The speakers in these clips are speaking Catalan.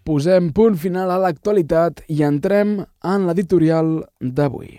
posem punt final a l'actualitat i entrem en l'editorial d'avui.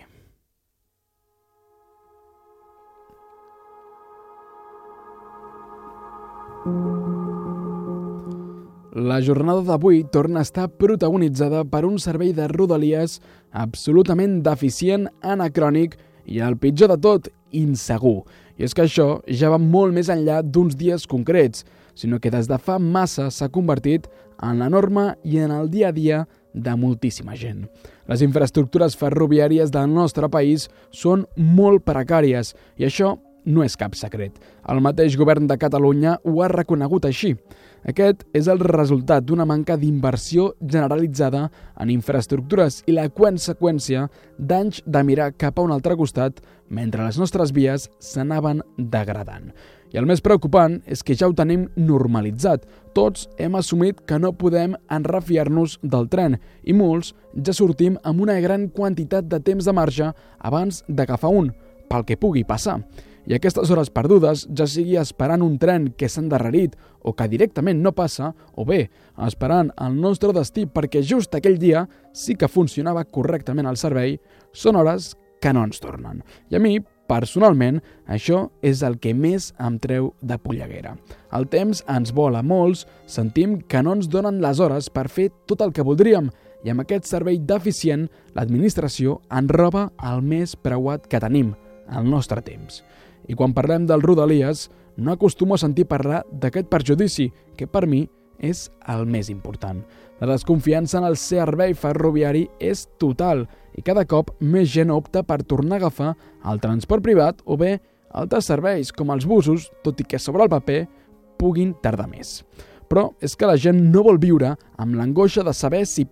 La jornada d'avui torna a estar protagonitzada per un servei de Rodalies absolutament deficient, anacrònic i, el pitjor de tot, insegur. I és que això ja va molt més enllà d'uns dies concrets, sinó que des de fa massa s'ha convertit en la norma i en el dia a dia de moltíssima gent. Les infraestructures ferroviàries del nostre país són molt precàries i això no és cap secret. El mateix govern de Catalunya ho ha reconegut així. Aquest és el resultat d'una manca d'inversió generalitzada en infraestructures i la conseqüència d'anys de mirar cap a un altre costat mentre les nostres vies s'anaven degradant. I el més preocupant és que ja ho tenim normalitzat. Tots hem assumit que no podem enrefiar-nos del tren i molts ja sortim amb una gran quantitat de temps de marge abans d'agafar un, pel que pugui passar. I aquestes hores perdudes, ja sigui esperant un tren que s'ha endarrerit o que directament no passa, o bé, esperant el nostre destí perquè just aquell dia sí que funcionava correctament el servei, són hores que no ens tornen. I a mi, personalment, això és el que més em treu de polleguera. El temps ens vola molts, sentim que no ens donen les hores per fer tot el que voldríem, i amb aquest servei deficient, l'administració ens roba el més preuat que tenim, el nostre temps. I quan parlem del Rodalies, no acostumo a sentir parlar d'aquest perjudici, que per mi és el més important. La desconfiança en el servei ferroviari és total i cada cop més gent opta per tornar a agafar el transport privat o bé altres serveis com els busos, tot i que sobre el paper puguin tardar més. Però és que la gent no vol viure amb l'angoixa de saber si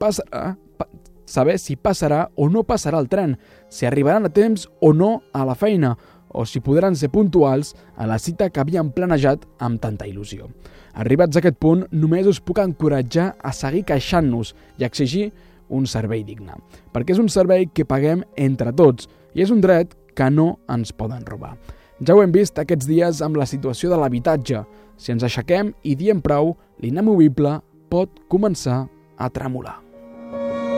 passarà o no passarà el tren, si arribaran a temps o no a la feina, o si podran ser puntuals a la cita que havien planejat amb tanta il·lusió. Arribats a aquest punt, només us puc encoratjar a seguir queixant-nos i exigir un servei digne, perquè és un servei que paguem entre tots i és un dret que no ens poden robar. Ja ho hem vist aquests dies amb la situació de l'habitatge. Si ens aixequem i diem prou, l'inamovible pot començar a tremolar.